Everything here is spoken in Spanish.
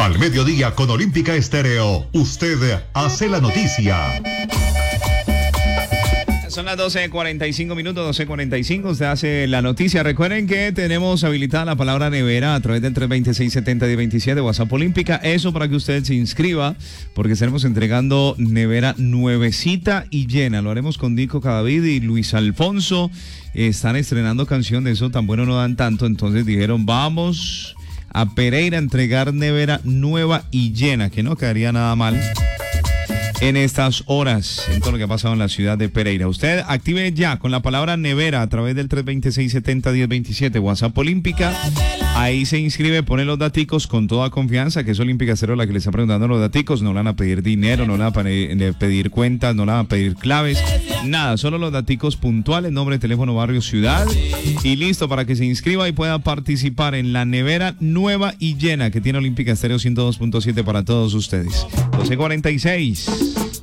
Al mediodía con Olímpica Estéreo, usted hace la noticia. Son las 12:45 minutos, 12:45, usted hace la noticia. Recuerden que tenemos habilitada la palabra nevera a través del 326-70-1027 WhatsApp Olímpica. Eso para que usted se inscriba, porque estaremos entregando nevera nuevecita y llena. Lo haremos con Nico Cadavid y Luis Alfonso. Están estrenando canción de Eso Tan Bueno No Dan Tanto. Entonces dijeron, vamos a Pereira a entregar nevera nueva y llena, que no quedaría nada mal en estas horas, en todo lo que ha pasado en la ciudad de Pereira. Usted active ya con la palabra nevera a través del 326-70-1027 WhatsApp Olímpica. Ahí se inscribe, pone los daticos con toda confianza, que es Olímpica Cero la que le está preguntando los daticos. No le van a pedir dinero, no le van a pedir cuentas, no le van a pedir claves, nada, solo los daticos puntuales, nombre, teléfono, barrio, ciudad, y listo para que se inscriba y pueda participar en la nevera nueva y llena que tiene Olímpica Estéreo 102.7 para todos ustedes. 12:46.